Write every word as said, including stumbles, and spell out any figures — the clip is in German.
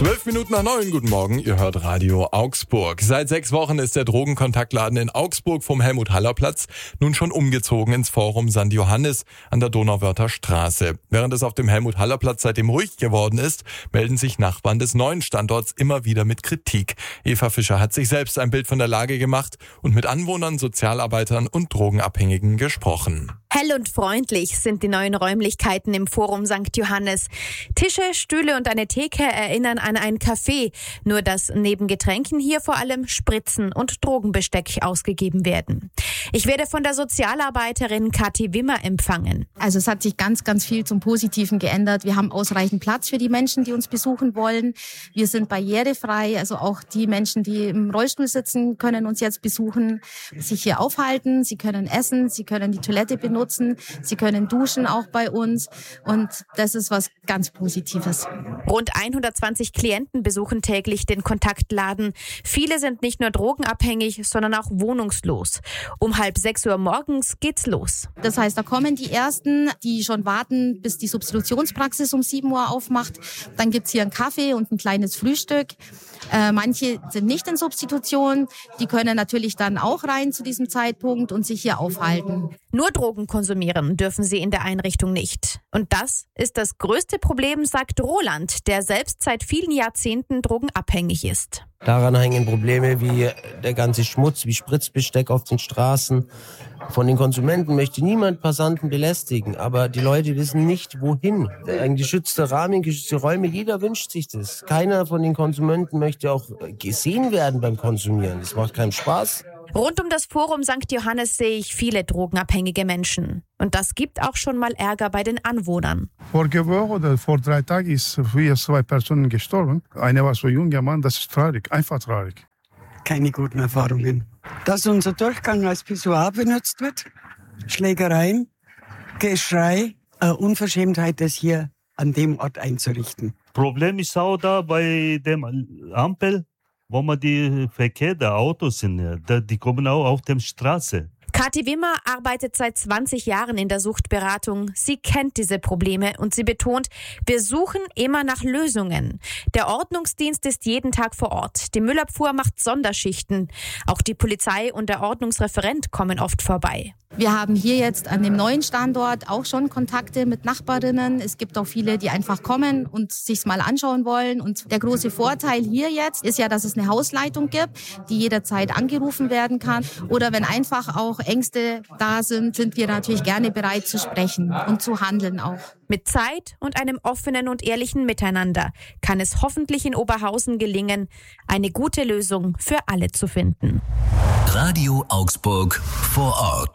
Zwölf Minuten nach neun, guten Morgen, ihr hört Radio Augsburg. Seit sechs Wochen ist der Drogenkontaktladen in Augsburg vom Helmut-Haller-Platz nun schon umgezogen ins Forum Sankt Johannes an der Donauwörther Straße. Während es auf dem Helmut-Haller-Platz seitdem ruhig geworden ist, melden sich Nachbarn des neuen Standorts immer wieder mit Kritik. Eva Fischer hat sich selbst ein Bild von der Lage gemacht und mit Anwohnern, Sozialarbeitern und Drogenabhängigen gesprochen. Hell und freundlich sind die neuen Räumlichkeiten im Forum Sankt Johannes. Tische, Stühle und eine Theke erinnern an ein Café, nur dass neben Getränken hier vor allem Spritzen und Drogenbesteck ausgegeben werden. Ich werde von der Sozialarbeiterin Kathi Wimmer empfangen. Also es hat sich ganz, ganz viel zum Positiven geändert. Wir haben ausreichend Platz für die Menschen, die uns besuchen wollen. Wir sind barrierefrei, also auch die Menschen, die im Rollstuhl sitzen, können uns jetzt besuchen, sich hier aufhalten. Sie können essen, sie können die Toilette benutzen. Sie können duschen auch bei uns und das ist was ganz Positives. Rund hundertzwanzig Klienten besuchen täglich den Kontaktladen. Viele sind nicht nur drogenabhängig, sondern auch wohnungslos. Um halb sechs Uhr morgens geht's los. Das heißt, da kommen die Ersten, die schon warten, bis die Substitutionspraxis um sieben Uhr aufmacht. Dann gibt's hier einen Kaffee und ein kleines Frühstück. Äh, manche sind nicht in Substitution. Die können natürlich dann auch rein zu diesem Zeitpunkt und sich hier aufhalten. Nur Drogen konsumieren dürfen sie in der Einrichtung nicht. Und das ist das größte Problem, sagt Roland, der selbst seit vielen Jahrzehnten drogenabhängig ist. Daran hängen Probleme wie der ganze Schmutz, wie Spritzbesteck auf den Straßen. Von den Konsumenten möchte niemand Passanten belästigen, aber die Leute wissen nicht, wohin. Ein geschützter Rahmen, geschützte Räume, jeder wünscht sich das. Keiner von den Konsumenten möchte auch gesehen werden beim Konsumieren. Das macht keinen Spaß. Rund um das Forum Sankt Johannes sehe ich viele drogenabhängige Menschen. Und das gibt auch schon mal Ärger bei den Anwohnern. Vorige Woche oder vor drei Tagen ist hier zwei Personen gestorben. Eine war so ein junger Mann, das ist traurig, einfach traurig. Keine guten Erfahrungen. Dass unser Durchgang als Pissoir benutzt wird, Schlägereien, Geschrei, eine Unverschämtheit, das hier an dem Ort einzurichten. Problem ist auch da bei dem Ampel, wo man die Verkehr der Autos sind, die kommen auch auf der Straße. Kathi Wimmer arbeitet seit zwanzig Jahren in der Suchtberatung. Sie kennt diese Probleme und sie betont, wir suchen immer nach Lösungen. Der Ordnungsdienst ist jeden Tag vor Ort. Die Müllabfuhr macht Sonderschichten. Auch die Polizei und der Ordnungsreferent kommen oft vorbei. Wir haben hier jetzt an dem neuen Standort auch schon Kontakte mit Nachbarinnen. Es gibt auch viele, die einfach kommen und sich's mal anschauen wollen. Und der große Vorteil hier jetzt ist ja, dass es eine Hausleitung gibt, die jederzeit angerufen werden kann. Oder wenn einfach auch Ängste da sind, sind wir natürlich gerne bereit zu sprechen und zu handeln auch. Mit Zeit und einem offenen und ehrlichen Miteinander kann es hoffentlich in Oberhausen gelingen, eine gute Lösung für alle zu finden. Radio Augsburg vor Ort.